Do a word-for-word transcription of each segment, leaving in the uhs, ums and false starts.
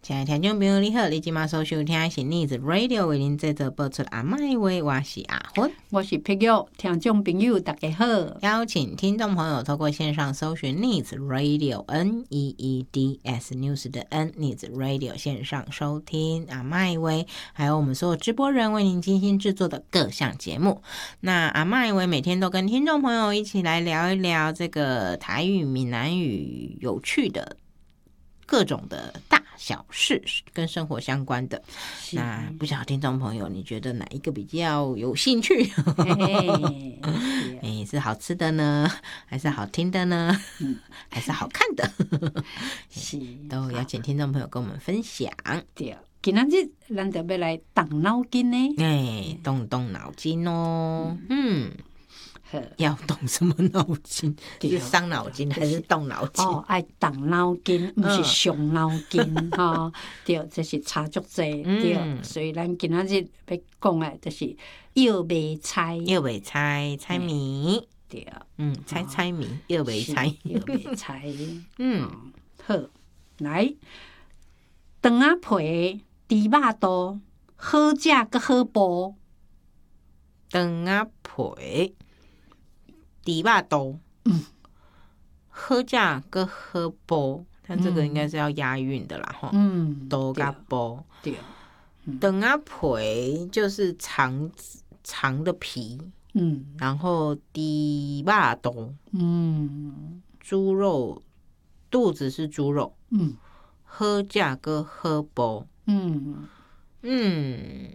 亲爱的听众朋友，你好！你今晚所收听的是 Needs Radio 为您制作播出阿麦话，我是阿芬， 我是碧玉。听众朋友，大家好！ 邀请听众朋友透过线上搜寻 Needs Radio N E E D S News 的 N Needs Radio 线上收听阿麦话，还有我们所有直播人为您精心制作的各项节目。那阿麦话每天都跟听众朋友一起来聊一聊这个台语、闽南语有趣的各种的大小事跟生活相关的。那不晓得听众朋友你觉得哪一个比较有兴趣？嘿欸、是好吃的呢，还是好听的呢？嗯、还是好看的？是都邀请听众朋友跟我们分享。 对，今天日咱就要来动脑筋呢， 哎、欸，动动脑筋哦，嗯。要动什么脑筋？是伤脑筋还是动脑筋？ 哦，爱动脑筋，不是伤脑筋哈。对，这是差足济。对，所以咱今仔日要讲的，就是药味猜。 药味猜，猜谜。 对， 嗯，猜猜谜，药味猜， 药味猜。嗯，好，来，肠仔皮、猪肉肚，好食佮好煲。 肠仔皮。猪肉肚，嗯，好食跟好煲，但这个应该是要押韵的啦，哈、嗯，肚跟煲，对，肠仔皮就是肠肠的皮，嗯，然后猪肉肚，嗯，猪肉肚子是猪肉，嗯，好食跟好煲，嗯嗯，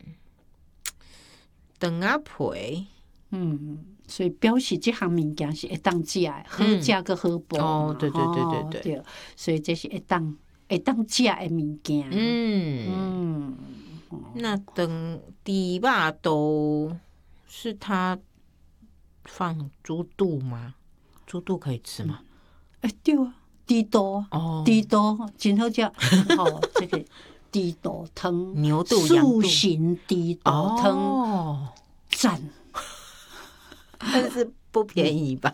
肠仔皮，嗯。 所以表示这项物件是会当食的，好食佮好煲、嗯。 哦，对对对对 对, 对，所以这是会当会当食的物件。嗯嗯，那等猪肉肚是它放猪肚吗？猪肚可以吃吗？ 哎、欸，对啊，猪肚，哦，猪肚真好食。哦，这个猪肚汤， 牛肚、羊肚， 素形猪肚汤， 哦， 赞。 但是不便宜吧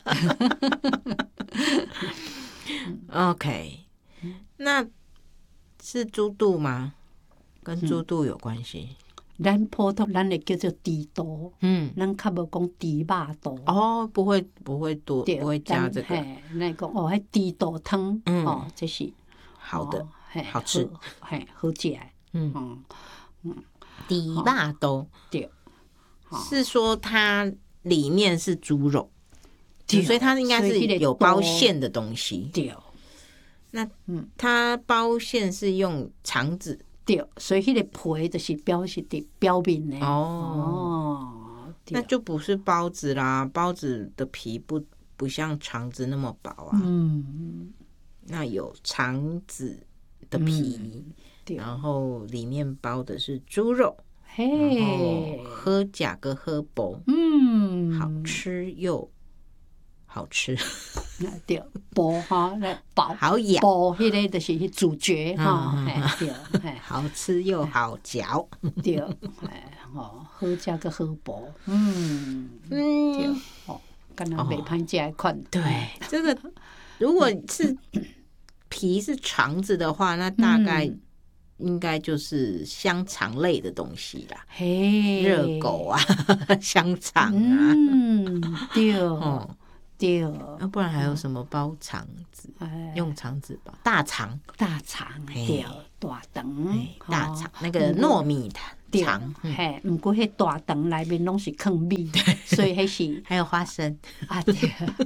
？OK， 那是猪肚吗？跟猪肚有关系？ 咱普通咱会叫做猪肚，嗯，咱较无讲猪肉肚。 哦，不会不会多，不会加这个。 咱讲哦，迄猪肚汤，嗯、哦，这是好的，哦、好吃， 嘿，好食的。嗯嗯，猪肉肚，对，是说它。里面是猪肉，所以它应该是有包馅的东西。对，那它包馅是用肠子， 对，所以那个皮就是表示的表面的。 哦，那就不是包子啦，包子的皮不不像肠子那么薄啊。嗯，那有肠子的皮，嗯、然后里面包的是猪肉。嘿，好食跟好煲，嗯，好吃又好吃， 对，煲哈来煲， 好咬， 煲迄个就是主角哈，对， 好吃又好嚼， 对，哎，哦，好食跟好煲，嗯嗯，对，哦，敢若袂歹食的款， 对，这个如果是皮是肠子的话，那大概。应该就是香肠类的东西啦，嘿，热狗啊，香肠啊， 嗯，对，哦，对， 要不然还有什么包肠子？哎、用肠子包大肠， 大肠，对，大肠， 大肠那个糯米肠， 嘿，不过迄大肠里面拢是放米，所以迄是还有花生啊，对。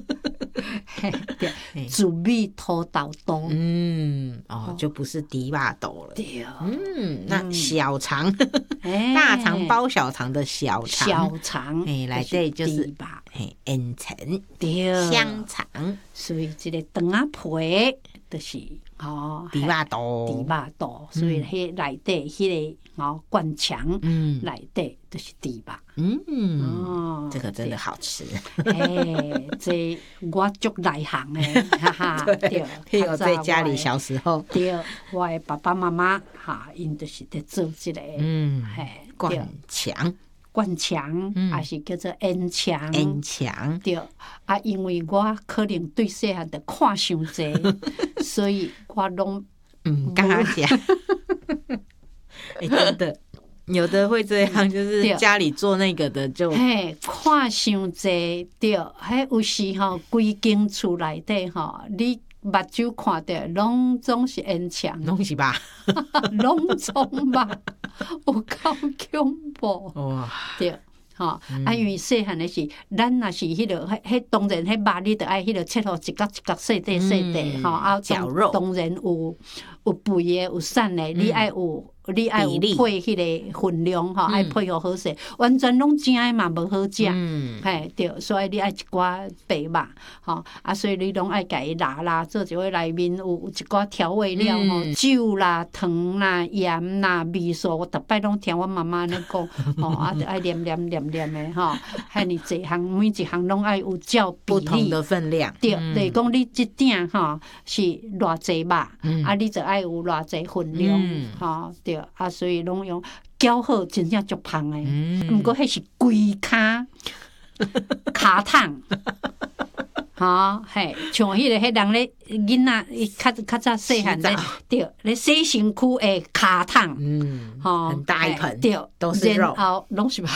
对，煮米土豆肚， 嗯，哦，就不是猪肉肚了。对，嗯，那小肠，大肠包小肠的小肠， 小肠， 哎，来这就是哎，恩肠，对，香肠， 所以这个肠仔皮就是哦， 猪肉肚， 猪肉肚，所以迄内底迄个哦灌肠，嗯，内底就是猪肉。 嗯，哦，这个真的好吃。 哎，这我足内行的，哈哈。对， 譬如在家里小时候， 对，我的爸爸妈妈哈，因就是在做这个，嗯， 嘿，灌肠， 灌肠，还是叫做烟肠， 烟肠。 对，啊，因为我可能对细汉的看伤济，所以我拢嗯，敢食。 哎、真的。有的会这样，就是家里做那个的就嘿，看伤济对，迄有时吼规间厝内底吼，你目睭看到拢总是烟枪， 拢是吧， 拢总吧，有够恐怖哇！ 对。吼，啊，因为细汉的是，咱若是迄落，迄迄当然，迄肉你着爱迄落切互一角一角细块细块，吼，啊， 绞肉当然有有肥的，有瘦的，你爱有。你爱有配迄个分量吼，爱配互好势，完全拢正诶嘛无好食，嘿对，所以你爱一寡白肉吼，啊，所以你拢爱家己拉拉，做一个内面有一寡调味料吼，酒啦、糖啦、盐啦、味素，我逐摆拢听我妈妈安尼讲，吼，啊，着爱念念念念诶吼，遐尼济项，每一项拢爱有照比例， 不同的分量， 对，就是讲你一鼎吼是偌济肉，啊，你就爱有偌济分量，吼对。啊，所以拢用搅好，真正足芳诶。毋过迄是规骹骹桶，吼嘿，像迄个迄人咧囡仔，伊较较早细汉咧，对，咧洗身躯诶骹桶， 嗯，吼，很大一盆， 对， 都是肉， 然后拢是肉。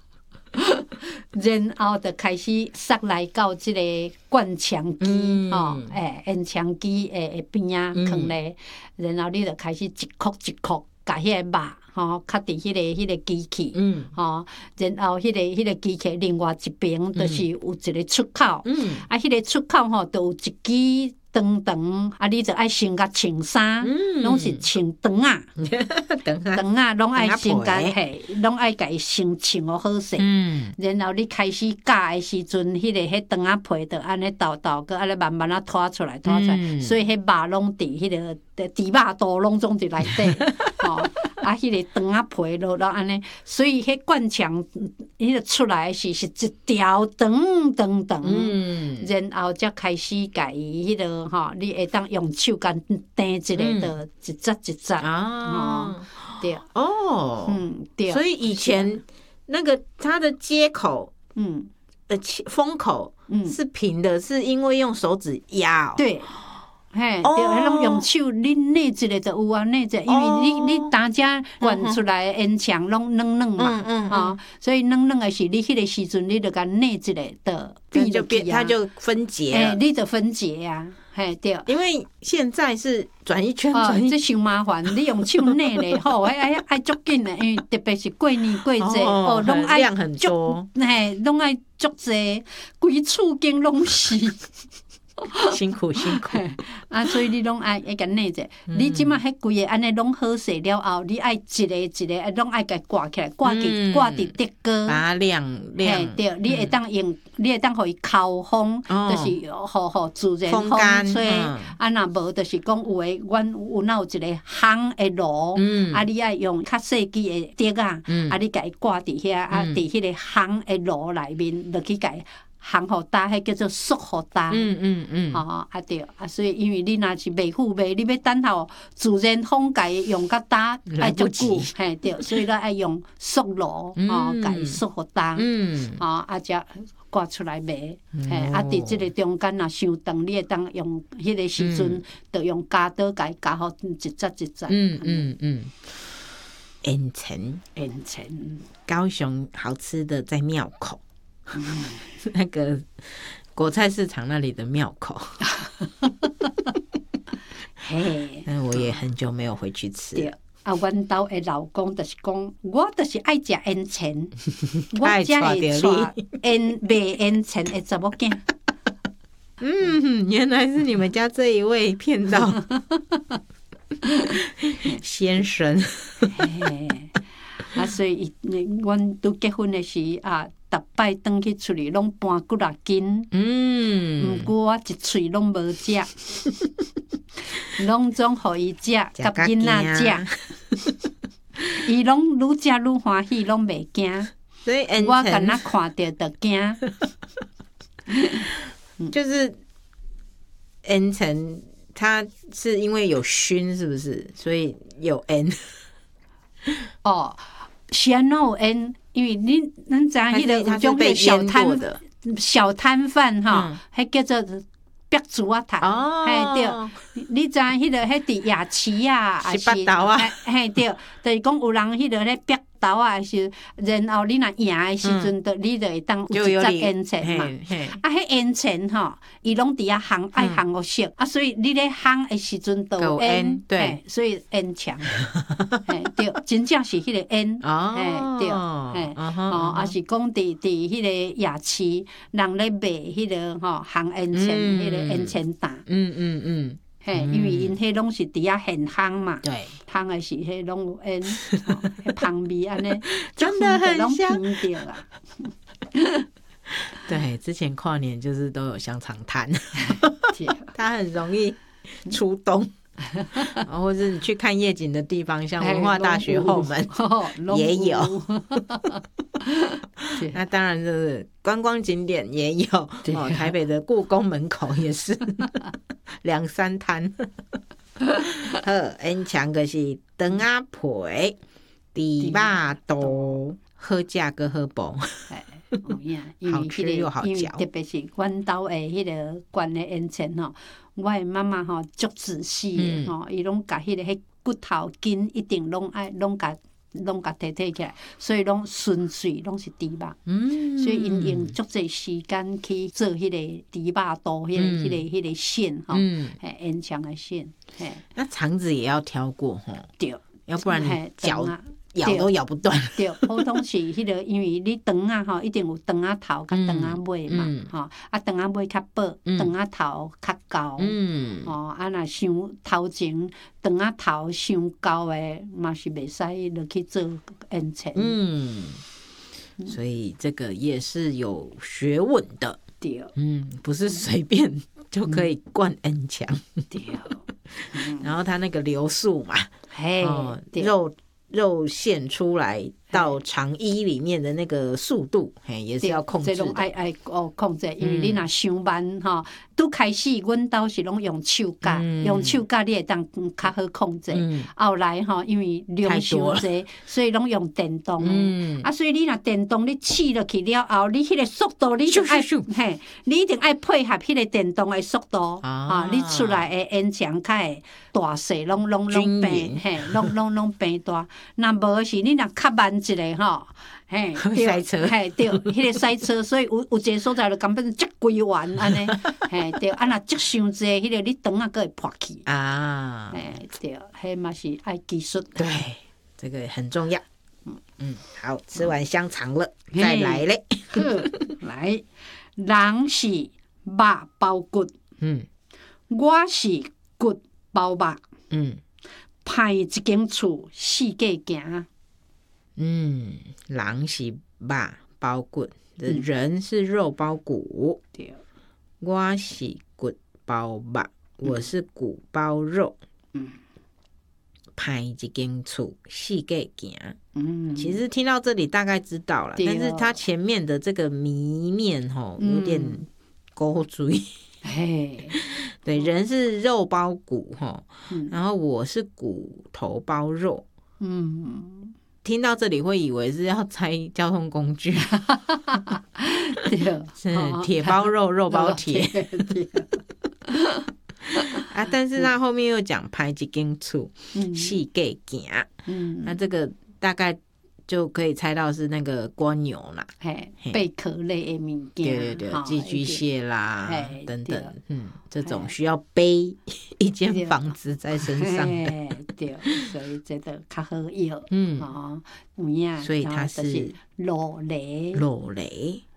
然后就开始塞来到即个灌肠机吼，诶，烟肠机诶诶边仔放咧，然后你就开始一颗一颗。甲迄个肉吼，卡伫迄个迄个机器，嗯，吼，然后迄个迄个机器另外一边就是有一个出口，嗯，啊，迄个出口吼，都有一支长长，啊，你就爱先甲穿衫，拢是穿长啊，长啊，拢爱先甲嘿，拢爱甲伊先穿好好势，嗯，然后你开始夹的时阵，迄个迄长啊皮就安尼倒倒，佮安尼慢慢啊拖出来，拖出来，所以迄肉拢伫迄个。猪肉肚拢总伫内底，吼啊，迄个肠仔皮落到安尼，所以迄灌肠迄个出来是是一条长长长，然后才开始家己迄个吼，你会当用手干掂一个的一节一节啊，对， 哦， 嗯对， 所以以前那个它的接口，嗯，呃封口，嗯，是平的，是因为用手指压， 对。嘿，对，迄拢用手捏捏一个就有啊，捏一个，因为你你当遮灌出来的烟肠拢软软嘛，吼，所以软软的是你迄个时阵，你就甲捏一个的变就变，它就分解了， 哎，你就分解啊，嘿，对。 因为现在是转一圈转一圈， 这伤麻烦，你用手捏咧，吼，爱爱爱足紧的，因为特别是过年过节，哦，拢爱量很多， 嘿，拢爱足济，规厝间拢是。 辛苦辛苦啊！所以你拢爱爱甲捏者，你即马迄规个安尼拢好势了后，你爱一个一个拢爱甲挂起来，挂伫挂伫竹篙， 把它晾晾。 对，你会当用，你会当互伊透风，就是互互自然风吹。啊，若无就是讲有诶，阮有哪有一个烘诶炉，啊，你爱用较细支诶竹啊，啊，你甲伊挂伫遐，啊，伫迄个烘诶炉内面，落去甲伊。烘互干，迄叫做熟互干。嗯嗯嗯。吼、哦、啊对啊，所以因为你若是袂赴袂，你要等候自然风家用较干，爱足久，嘿对，所以咱爱用熟炉，吼，家己熟互干。嗯。吼啊，才挂出来卖。嘿，啊，伫即个中间若伤长，你会当用迄个时阵，就用夹刀家己夹互一节一节。 嗯嗯嗯。烟肠， 烟肠， 高雄好吃的在庙口。那个果菜市场那里的庙口，嘿，那我也很久没有回去吃。 对啊，阮兜的老公就是讲，我就是爱食烟肠，我才会带烟卖烟肠的查某囝。 嗯，原来是你们家这一位骗到先生。 啊，所以阮拄结婚的时啊。逐摆转去厝里拢搬几若斤，嗯，毋过我一喙拢无食，拢总互伊食，甲囡仔食，伊拢愈食愈欢喜，拢袂惊， 所以我敢若看着就惊。 就是烟肠，它是因为有熏，是不是？所以有烟。 哦，是安怎有烟？因为你咱知影迄个有种个小摊小摊贩哈，迄叫做壁珠啊头， 哦， 嘿对，你知影迄个迄伫夜市啊，还是北投啊嘿对，就是讲有人迄个咧壁头啊是，然后你若赢的时阵，就你就会当有一十元钱嘛。啊，迄元钱吼，伊拢伫遐行爱行个色，啊，所以你咧行的时阵就有烟，对，所以烟强，嘿对，真正是迄个烟，嘿对，嘿哦，啊是讲伫伫迄个夜市，人咧卖迄个吼行烟钱，迄个烟钱担，嗯嗯嗯。嘿，因为因迄拢是伫遐现烘嘛， 对， 烘的是迄拢有烟，迄香味安尼， 真的很香着啊。 对，之前跨年就是都有香肠摊，它很容易出冬。或者你去看夜景的地方，像文化大学后门也有。那当然就是观光景点也有，哦，台北的故宫门口也是两三摊。好，烟肠就是肠仔皮、猪肉肚，好食个好补。好吃又好嚼， 特别是阮兜的迄个灌的烟肠吼，我的妈妈吼足仔细的吼，伊拢甲迄个迄骨头筋一定拢爱拢甲拢甲摕摕起来，所以拢纯粹拢是猪肉。嗯，所以因用足侪时间去做迄个猪肉肚，迄个迄个迄个线吼，嘿烟肠的线。嘿， 那肠子也要挑过吼， 对， 要不然你嚼。咬都咬不断。 对，普通是迄个，因为你肠啊吼，一定有肠仔头甲肠仔尾嘛，吼啊肠仔尾较薄，肠仔头较厚。嗯，吼啊，若伤头前肠仔头伤厚的，嘛是袂使落去做烟肠。嗯， 所以这个也是有学问的。 对， 嗯，不是随便就可以灌烟肠。 对， 然后它那个流速嘛， 嘿， 肉。肉馅出来到肠衣里面的那个速度，嘿，也是要控制的。 这种爱爱哦控制，因为你若伤慢吼，拄开始阮兜是拢用手夹，用手夹你会当较好控制。后来吼，因为量伤济，所以拢用电动的。啊，所以你若电动你试落去了后，你迄个速度你就爱嘿，你一定爱配合迄个电动的速度啊，你出来的烟肠较会大细，拢拢拢平，嘿，拢拢拢平大。若无是你若较慢一个吼，嘿， 塞车， 嘿对，迄个塞车，所以有有一个所在就根本积规完安尼，嘿对，啊若积伤济，迄个你肠啊，佫会破去啊，嘿对，迄嘛是爱技术， 对，这个很重要。嗯嗯，好，吃完香肠了，再来咧， 来，人是肉包骨，嗯，我是骨包肉，嗯。歹一间厝，四界行。 嗯，人是肉包骨，人是肉包骨。对，我是骨包肉，我是骨包肉。嗯，歹一间厝，四界行。嗯，其实听到这里大概知道了，但是它前面的这个谜面吼，有点勾嘴。嘿，对，人是肉包骨哈，然后我是骨头包肉。嗯，听到这里会以为是要猜交通工具， 对， 是铁包肉，肉包铁。啊，但是他后面又讲歹一间厝，四界行。嗯，那这个大概就可以猜到是那个蜗牛啦， 嘿，贝壳类的物件， 对对对，寄居蟹啦等等，嗯，这种需要背一间房子在身上的， 对，所以这个较好用，嗯，哦，有影， 所以它是肉类， 肉类，